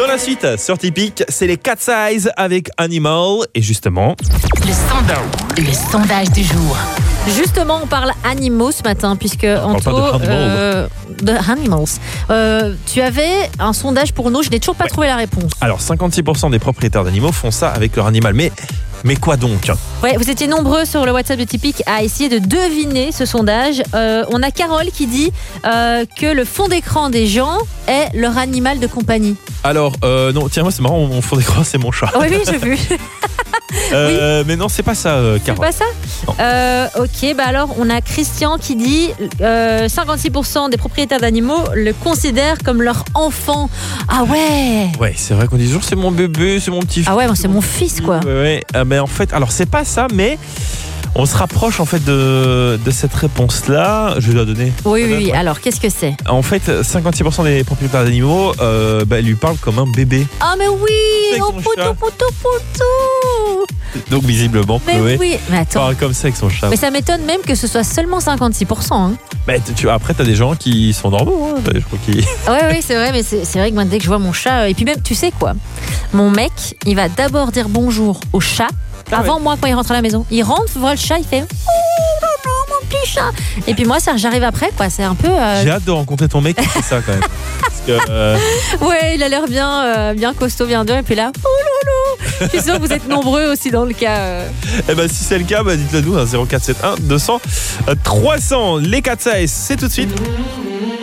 la suite, sur Typique, c'est les Cat's Eyes avec Animal. Et justement... Le sondage du jour. Justement, on parle animaux ce matin, puisque parle pas de animals. Tu avais un sondage pour nous, je n'ai toujours pas trouvé la réponse. Alors, 56% des propriétaires d'animaux font ça avec leur animal. Mais quoi donc ? Ouais, vous étiez nombreux sur le WhatsApp de Typique à essayer de deviner ce sondage. On a Carole qui dit que le fond d'écran des gens est leur animal de compagnie. Alors, non, tiens, moi c'est marrant, mon fond d'écran c'est mon chat. Oui, j'ai vu. Mais non, c'est pas ça, C'est Carole. pas ça ? Ok, bah alors on a Christian qui dit 56% des propriétaires d'animaux le considèrent comme leur enfant. Ah ouais. Ouais, c'est vrai qu'on dit toujours c'est mon bébé, c'est mon petit fils. Ah ouais, moi, c'est mon fils quoi. Ouais, mais en fait, alors c'est pas ça, mais on se rapproche en fait de cette réponse-là. Je vais la donner. Oui. Alors, qu'est-ce que c'est ? En fait, 56% des propriétaires d'animaux lui parlent comme un bébé. Ah mais oui, C'est oh son poutou, chat. poutou. Donc visiblement, Mais Chloé oui, mais attends. parle comme ça avec son chat. Mais ça m'étonne même que ce soit seulement 56%. Hein. Mais après, t'as des gens qui sont normaux. Hein. Je crois qu'ils... Ouais, c'est vrai, mais c'est vrai que moi, dès que je vois mon chat, et puis même, tu sais quoi, mon mec, il va d'abord dire bonjour au chat avant moi quand il rentre à la maison. Il rentre, voit le chat, il fait oh non, mon petit chat. Et puis moi, ça, j'arrive après, quoi. C'est un peu. J'ai hâte de rencontrer ton mec qui fait ça quand même. Parce que, Ouais, il a l'air bien costaud, bien dur, et puis là, oh loulou. Je suis sûre que vous êtes nombreux aussi dans le cas. Eh ben, si c'est le cas, dites-le nous, 0471 200 300. Les 4 c'est tout de suite.